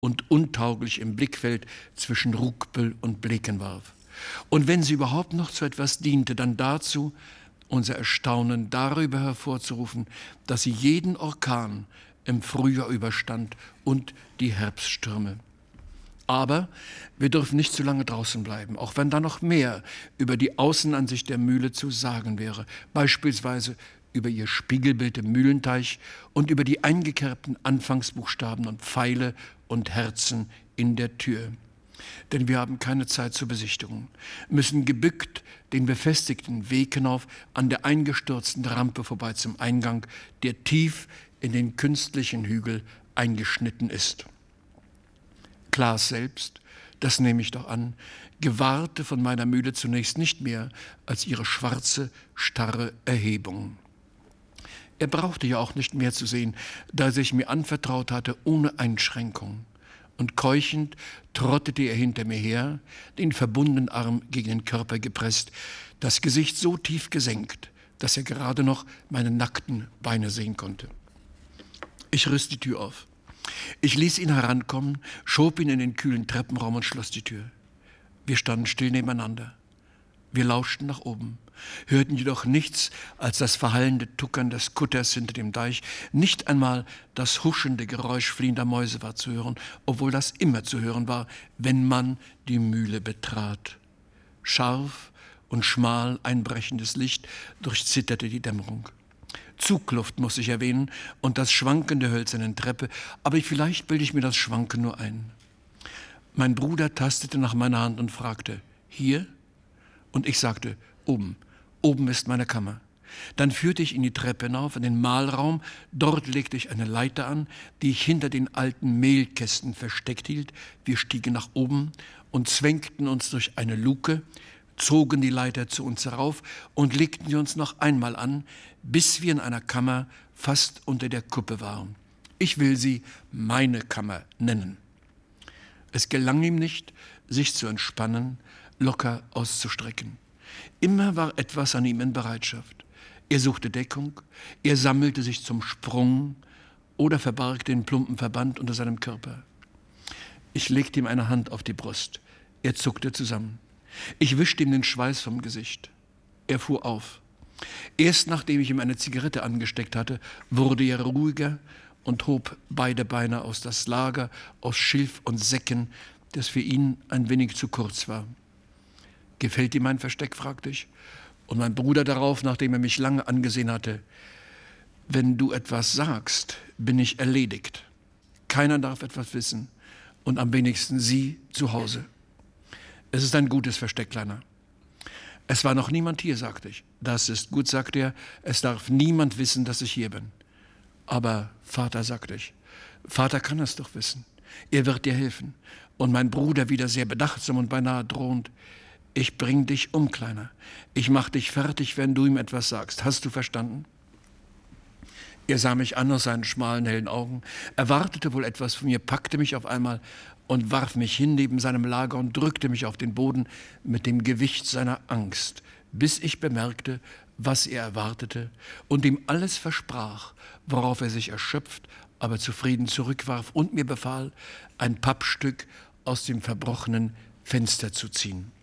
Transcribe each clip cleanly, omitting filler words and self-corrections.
und untauglich im Blickfeld zwischen Ruckbüll und Bleken warf. Und wenn sie überhaupt noch zu etwas diente, dann dazu, unser Erstaunen darüber hervorzurufen, dass sie jeden Orkan im Frühjahr überstand und die Herbststürme. Aber wir dürfen nicht zu lange draußen bleiben, auch wenn da noch mehr über die Außenansicht der Mühle zu sagen wäre, beispielsweise über ihr Spiegelbild im Mühlenteich und über die eingekerbten Anfangsbuchstaben und Pfeile und Herzen in der Tür. Denn wir haben keine Zeit zur Besichtigung, müssen gebückt den befestigten Weg hinauf an der eingestürzten Rampe vorbei zum Eingang, der tief in den künstlichen Hügel eingeschnitten ist. Klaas selbst, das nehme ich doch an, gewahrte von meiner Mühle zunächst nicht mehr als ihre schwarze, starre Erhebung. Er brauchte ja auch nicht mehr zu sehen, da er sich mir anvertraut hatte, ohne Einschränkung. Und keuchend trottete er hinter mir her, den verbundenen Arm gegen den Körper gepresst, das Gesicht so tief gesenkt, dass er gerade noch meine nackten Beine sehen konnte. Ich riss die Tür auf. Ich ließ ihn herankommen, schob ihn in den kühlen Treppenraum und schloss die Tür. Wir standen still nebeneinander. Wir lauschten nach oben, hörten jedoch nichts als das verhallende Tuckern des Kutters hinter dem Deich. Nicht einmal das huschende Geräusch fliehender Mäuse war zu hören, obwohl das immer zu hören war, wenn man die Mühle betrat. Scharf und schmal einbrechendes Licht durchzitterte die Dämmerung. Zugluft muss ich erwähnen und das Schwanken der hölzernen Treppe, aber vielleicht bilde ich mir das Schwanken nur ein. Mein Bruder tastete nach meiner Hand und fragte, hier? Und ich sagte, oben. Oben ist meine Kammer. Dann führte ich ihn die Treppe hinauf in den Mahlraum. Dort legte ich eine Leiter an, die ich hinter den alten Mehlkästen versteckt hielt. Wir stiegen nach oben und zwängten uns durch eine Luke, zogen die Leiter zu uns herauf und legten sie uns noch einmal an, bis wir in einer Kammer fast unter der Kuppe waren. Ich will sie meine Kammer nennen. Es gelang ihm nicht, sich zu entspannen, locker auszustrecken. Immer war etwas an ihm in Bereitschaft. Er suchte Deckung, er sammelte sich zum Sprung oder verbarg den plumpen Verband unter seinem Körper. Ich legte ihm eine Hand auf die Brust. Er zuckte zusammen. Ich wischte ihm den Schweiß vom Gesicht. Er fuhr auf. Erst nachdem ich ihm eine Zigarette angesteckt hatte, wurde er ruhiger und hob beide Beine aus das Lager aus Schilf und Säcken, das für ihn ein wenig zu kurz war. »Gefällt dir mein Versteck?« fragte ich. Und mein Bruder darauf, nachdem er mich lange angesehen hatte, »Wenn du etwas sagst, bin ich erledigt. Keiner darf etwas wissen und am wenigsten Sie zu Hause. Es ist ein gutes Versteck, Kleiner.« »Es war noch niemand hier«, sagte ich. »Das ist gut«, sagte er. »Es darf niemand wissen, dass ich hier bin.« »Aber Vater«, sagte ich, »Vater kann es doch wissen. Er wird dir helfen.« Und mein Bruder wieder sehr bedachtsam und beinahe drohend, »Ich bring dich um, Kleiner. Ich mach dich fertig, wenn du ihm etwas sagst. Hast du verstanden?« Er sah mich an aus seinen schmalen, hellen Augen, erwartete wohl etwas von mir, packte mich auf einmal und warf mich hin neben seinem Lager und drückte mich auf den Boden mit dem Gewicht seiner Angst, bis ich bemerkte, was er erwartete und ihm alles versprach, worauf er sich erschöpft, aber zufrieden zurückwarf und mir befahl, ein Pappstück aus dem verbrochenen Fenster zu ziehen.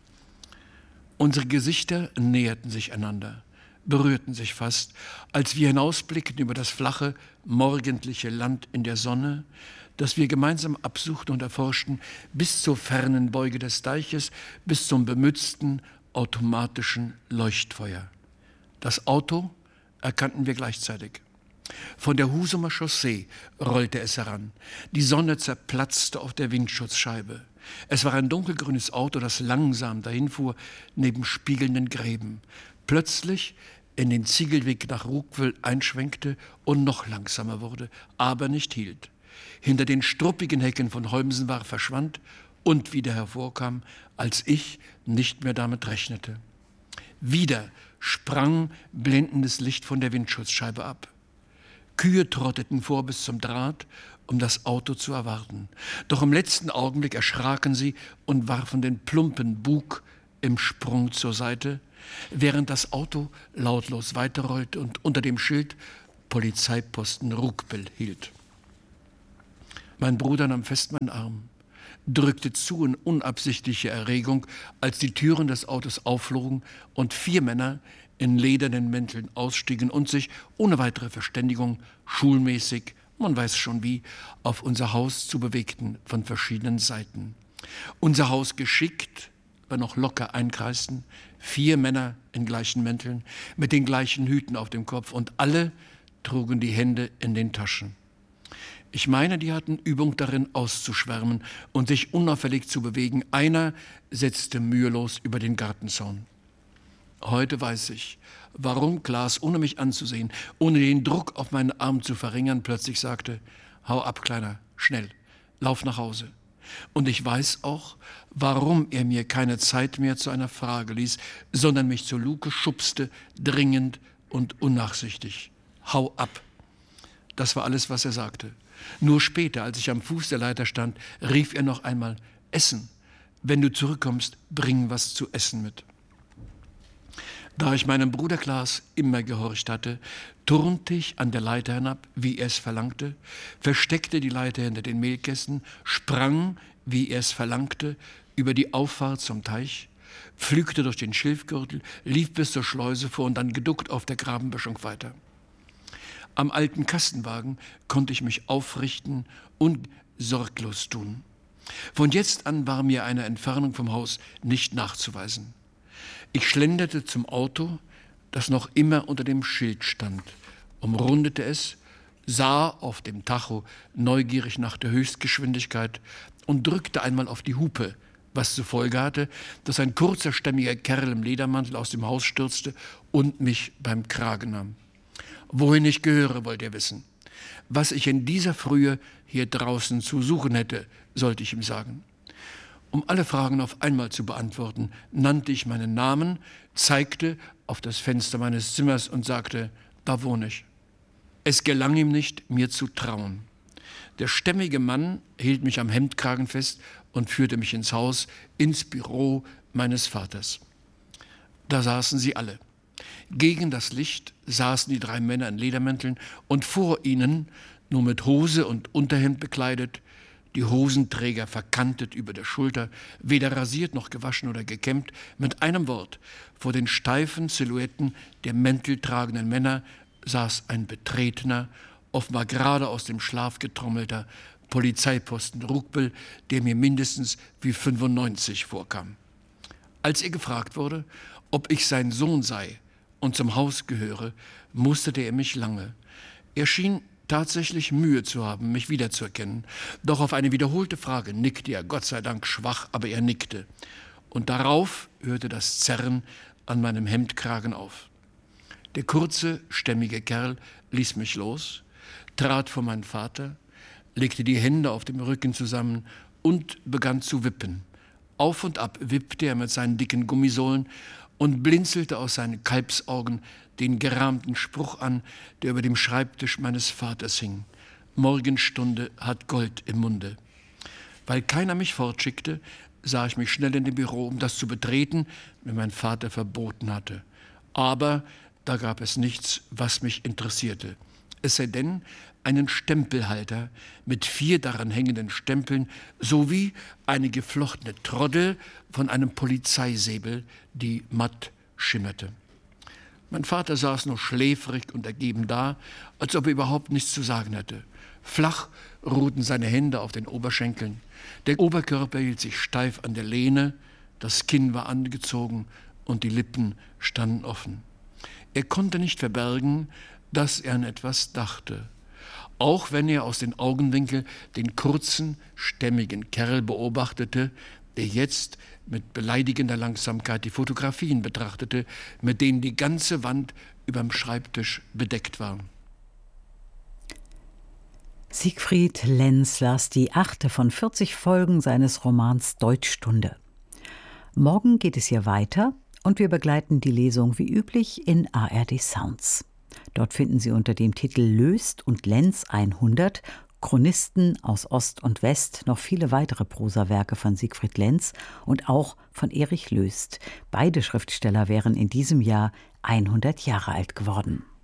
Unsere Gesichter näherten sich einander, berührten sich fast, als wir hinausblickten über das flache, morgendliche Land in der Sonne, das wir gemeinsam absuchten und erforschten, bis zur fernen Beuge des Deiches, bis zum bemützten, automatischen Leuchtfeuer. Das Auto erkannten wir gleichzeitig. Von der Husumer Chaussee rollte es heran. Die Sonne zerplatzte auf der Windschutzscheibe. Es war ein dunkelgrünes Auto, das langsam dahinfuhr, neben spiegelnden Gräben. Plötzlich in den Ziegelweg nach Ruckwill einschwenkte und noch langsamer wurde, aber nicht hielt. Hinter den struppigen Hecken von Holmsen war, verschwand und wieder hervorkam, als ich nicht mehr damit rechnete. Wieder sprang blendendes Licht von der Windschutzscheibe ab. Kühe trotteten vor bis zum Draht, um das Auto zu erwarten. Doch im letzten Augenblick erschraken sie und warfen den plumpen Bug im Sprung zur Seite, während das Auto lautlos weiterrollte und unter dem Schild Polizeiposten Ruckwill hielt. Mein Bruder nahm fest meinen Arm, drückte zu in unabsichtlicher Erregung, als die Türen des Autos aufflogen und 4 Männer in ledernen Mänteln ausstiegen und sich ohne weitere Verständigung schulmäßig, man weiß schon wie, auf unser Haus zu bewegten von verschiedenen Seiten. Unser Haus geschickt, aber noch locker einkreisten, 4 Männer in gleichen Mänteln, mit den gleichen Hüten auf dem Kopf und alle trugen die Hände in den Taschen. Ich meine, die hatten Übung darin, auszuschwärmen und sich unauffällig zu bewegen. Einer setzte mühelos über den Gartenzaun. Heute weiß ich, warum Klaas, ohne mich anzusehen, ohne den Druck auf meinen Arm zu verringern, plötzlich sagte: Hau ab, Kleiner, schnell, lauf nach Hause. Und ich weiß auch, warum er mir keine Zeit mehr zu einer Frage ließ, sondern mich zur Luke schubste, dringend und unnachsichtig. Hau ab. Das war alles, was er sagte. Nur später, als ich am Fuß der Leiter stand, rief er noch einmal: Essen. Wenn du zurückkommst, bring was zu essen mit. Da ich meinem Bruder Klaas immer gehorcht hatte, turnte ich an der Leiter hinab, wie er es verlangte, versteckte die Leiter hinter den Mehlkästen, sprang, wie er es verlangte, über die Auffahrt zum Teich, pflügte durch den Schilfgürtel, lief bis zur Schleuse vor und dann geduckt auf der Grabenböschung weiter. Am alten Kastenwagen konnte ich mich aufrichten und sorglos tun. Von jetzt an war mir eine Entfernung vom Haus nicht nachzuweisen. Ich schlenderte zum Auto, das noch immer unter dem Schild stand, umrundete es, sah auf dem Tacho neugierig nach der Höchstgeschwindigkeit und drückte einmal auf die Hupe, was zur Folge hatte, dass ein kurzer, stämmiger Kerl im Ledermantel aus dem Haus stürzte und mich beim Kragen nahm. Wohin ich gehöre, wollte er wissen. Was ich in dieser Frühe hier draußen zu suchen hätte, sollte ich ihm sagen. Um alle Fragen auf einmal zu beantworten, nannte ich meinen Namen, zeigte auf das Fenster meines Zimmers und sagte: Da wohne ich. Es gelang ihm nicht, mir zu trauen. Der stämmige Mann hielt mich am Hemdkragen fest und führte mich ins Haus, ins Büro meines Vaters. Da saßen sie alle. Gegen das Licht saßen die 3 Männer in Ledermänteln und vor ihnen, nur mit Hose und Unterhemd bekleidet, die Hosenträger verkantet über der Schulter, weder rasiert noch gewaschen oder gekämmt, mit einem Wort: vor den steifen Silhouetten der mänteltragenden Männer saß ein betretener, offenbar gerade aus dem Schlaf getrommelter Polizeiposten Ruckbel, der mir mindestens wie 95 vorkam. Als er gefragt wurde, ob ich sein Sohn sei und zum Haus gehöre, musterte er mich lange. Er schien tatsächlich Mühe zu haben, mich wiederzuerkennen. Doch auf eine wiederholte Frage nickte er, Gott sei Dank schwach, aber er nickte. Und darauf hörte das Zerren an meinem Hemdkragen auf. Der kurze, stämmige Kerl ließ mich los, trat vor meinen Vater, legte die Hände auf dem Rücken zusammen und begann zu wippen. Auf und ab wippte er mit seinen dicken Gummisohlen und blinzelte aus seinen Kalbsaugen den gerahmten Spruch an, der über dem Schreibtisch meines Vaters hing: Morgenstunde hat Gold im Munde. Weil keiner mich fortschickte, sah ich mich schnell in dem Büro, um das zu betreten, wenn mein Vater verboten hatte. Aber da gab es nichts, was mich interessierte. Es sei denn, einen Stempelhalter mit 4 daran hängenden Stempeln sowie eine geflochtene Troddel von einem Polizeisäbel, die matt schimmerte. Mein Vater saß nur schläfrig und ergeben da, als ob er überhaupt nichts zu sagen hätte. Flach ruhten seine Hände auf den Oberschenkeln. Der Oberkörper hielt sich steif an der Lehne, das Kinn war angezogen und die Lippen standen offen. Er konnte nicht verbergen, dass er an etwas dachte. Auch wenn er aus den Augenwinkeln den kurzen, stämmigen Kerl beobachtete, der jetzt mit beleidigender Langsamkeit die Fotografien betrachtete, mit denen die ganze Wand überm Schreibtisch bedeckt war. Siegfried Lenz las die 8. von 40 Folgen seines Romans Deutschstunde. Morgen geht es hier weiter und wir begleiten die Lesung wie üblich in ARD Sounds. Dort finden Sie unter dem Titel Löst und Lenz 100 Chronisten aus Ost und West noch viele weitere Prosawerke von Siegfried Lenz und auch von Erich Löst. Beide Schriftsteller wären in diesem Jahr 100 Jahre alt geworden.